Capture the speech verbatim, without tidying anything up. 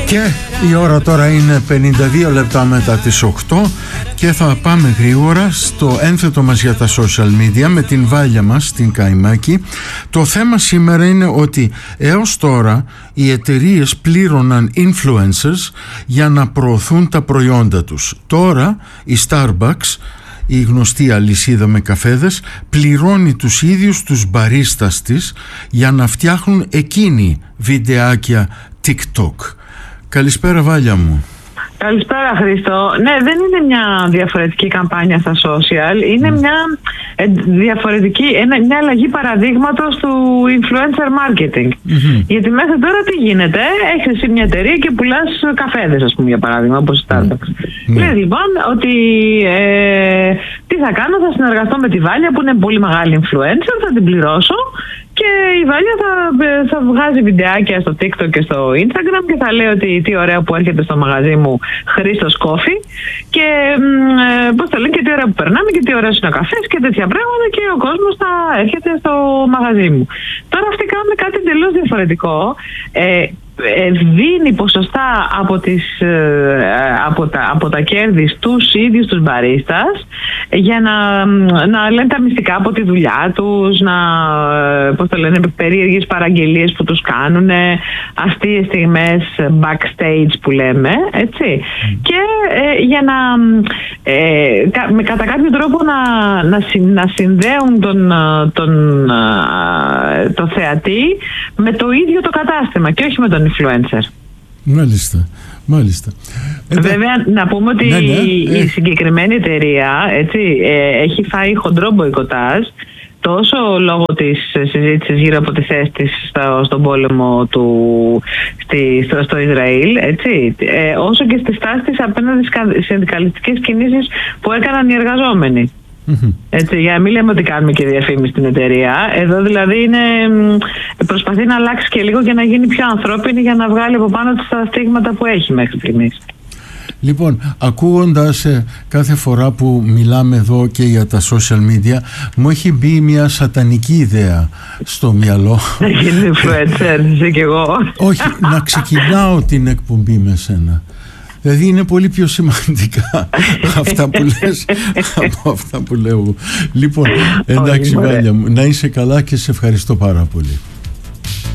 Και η ώρα τώρα είναι πενήντα δύο λεπτά μετά τις οκτώ και θα πάμε γρήγορα στο ένθετο μας για τα social media με την Βάλια μας, την Καϊμάκη. Το θέμα σήμερα είναι ότι έως τώρα οι εταιρείες πλήρωναν influencers για να προωθούν τα προϊόντα τους. Τώρα η Starbucks, η γνωστή αλυσίδα με καφέδες, πληρώνει τους ίδιους τους μπαρίστας της για να φτιάχνουν εκείνοι βιντεάκια TikTok. Καλησπέρα Βάλια μου. Καλησπέρα Χρήστο. Ναι, δεν είναι μια διαφορετική καμπάνια στα social, είναι mm. μια ε, διαφορετική, ένα, μια αλλαγή παραδείγματος του influencer marketing. Mm-hmm. Γιατί μέχρι τώρα τι γίνεται, έχεις εσύ μια εταιρεία και πουλάς καφέδες, ας πούμε, για παράδειγμα, όπως η Starbucks. Mm. Λες λοιπόν ότι ε, τι θα κάνω, θα συνεργαστώ με τη Βάλια που είναι πολύ μεγάλη influencer, θα την πληρώσω και η Βάλια θα, θα βγάζει βιντεάκια στο TikTok και στο Instagram και θα λέει ότι τι ωραία που έρχεται στο μαγαζί μου Χρήστος Coffee και ε, πώς το λένε και τι ωραία που περνάμε και τι ωραίος είναι ο καφές και τέτοια πράγματα και ο κόσμος θα έρχεται στο μαγαζί μου. Τώρα αυτοί κάνουν κάτι εντελώς διαφορετικό. Ε, δίνει ποσοστά από, τις, από, τα, από τα κέρδη στους ίδιους τους μπαρίστας για να, να λένε τα μυστικά από τη δουλειά τους, να, πώς το λένε, περίεργες παραγγελίες που τους κάνουν, αστείες στιγμές backstage που λέμε, έτσι. Mm. Και ε, για να ε, κα, με, κατά κάποιο τρόπο να, να, να συνδέουν τον, τον, το θεατή με το ίδιο το κατάστημα και όχι με τον influencer. Μάλιστα, μάλιστα. Βέβαια, να πούμε ότι ναι, ναι, η ε. συγκεκριμένη εταιρεία, έτσι, ε, έχει φάει χοντρό μποϊκοτάζ τόσο λόγω της συζήτησης γύρω από τη θέση της στο, στον πόλεμο του, στη, στο, στο Ισραήλ, έτσι, ε, όσο και στη στάση της απέναντι στις συνδικαλιστικές κινήσεις που έκαναν οι εργαζόμενοι. Mm-hmm. Έτσι, για να μην λέμε ότι κάνουμε και διαφήμιση στην εταιρεία. Εδώ δηλαδή είναι, προσπαθεί να αλλάξει και λίγο και να γίνει πιο ανθρώπινη για να βγάλει από πάνω της τα στίγματα που έχει μέχρι στιγμής. Λοιπόν, ακούγοντας ε, κάθε φορά που μιλάμε εδώ και για τα social media, μου έχει μπει μια σατανική ιδέα στο μυαλό. Να γίνει influencer, είσαι κι εγώ. Όχι, να ξεκινάω την εκπομπή με σένα. Δηλαδή είναι πολύ πιο σημαντικά αυτά που λες από αυτά που λέω. Λοιπόν, εντάξει Βάλια μου, να είσαι καλά και σε ευχαριστώ πάρα πολύ.